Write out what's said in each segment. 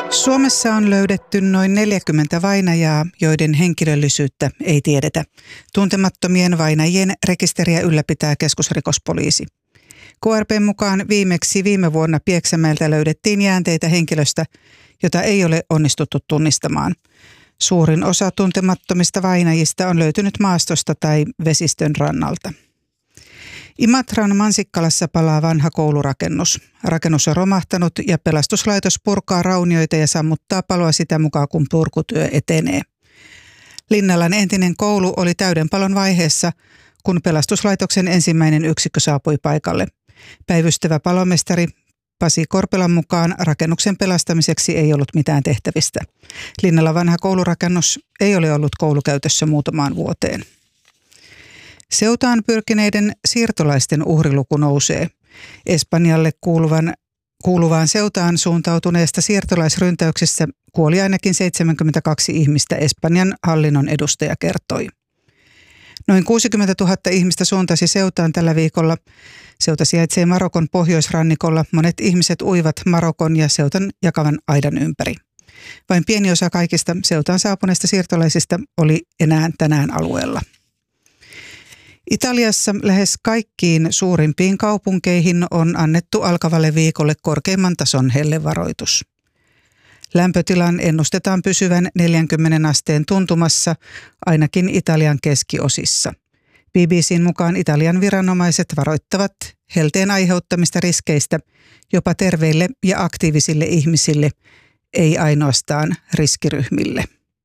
Suomessa on löydetty noin 40 vainajaa, joiden henkilöllisyyttä ei tiedetä. Tuntemattomien vainajien rekisteriä ylläpitää keskusrikospoliisi. KRP:n mukaan viimeksi viime vuonna Pieksämäeltä löydettiin jäänteitä henkilöstä, jota ei ole onnistuttu tunnistamaan. Suurin osa tuntemattomista vainajista on löytynyt maastosta tai vesistön rannalta. Imatran Mansikkalassa palaa vanha koulurakennus. Rakennus on romahtanut ja pelastuslaitos purkaa raunioita ja sammuttaa paloa sitä mukaan, kun purkutyö etenee. Linnalan entinen koulu oli täyden palon vaiheessa, kun pelastuslaitoksen ensimmäinen yksikkö saapui paikalle. Päivystävä palomestari Pasi Korpelan mukaan rakennuksen pelastamiseksi ei ollut mitään tehtävistä. Linnalan vanha koulurakennus ei ole ollut koulukäytössä muutamaan vuoteen. Ceutaan pyrkineiden siirtolaisten uhriluku nousee. Espanjalle kuuluvaan Ceutaan suuntautuneesta siirtolaisryntäyksessä kuoli ainakin 72 ihmistä, Espanjan hallinnon edustaja kertoi. Noin 60 000 ihmistä suuntasi Ceutaan tällä viikolla. Ceuta sijaitsee Marokon pohjoisrannikolla. Monet ihmiset uivat Marokon ja Ceutan jakavan aidan ympäri. Vain pieni osa kaikista Ceutaan saapuneista siirtolaisista oli enää tänään alueella. Italiassa lähes kaikkiin suurimpiin kaupunkeihin on annettu alkavalle viikolle korkeimman tason hellevaroitus. Lämpötilan ennustetaan pysyvän 40 asteen tuntumassa ainakin Italian keskiosissa. BBC:n mukaan Italian viranomaiset varoittavat helteen aiheuttamista riskeistä jopa terveille ja aktiivisille ihmisille, ei ainoastaan riskiryhmille.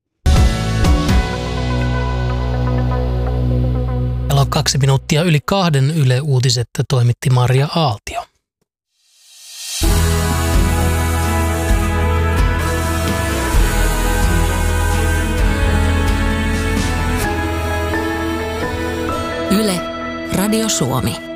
Kello 2 minuuttia yli 2 Yle Uutiset toimitti Maria Aaltio. Yle, Radio Suomi.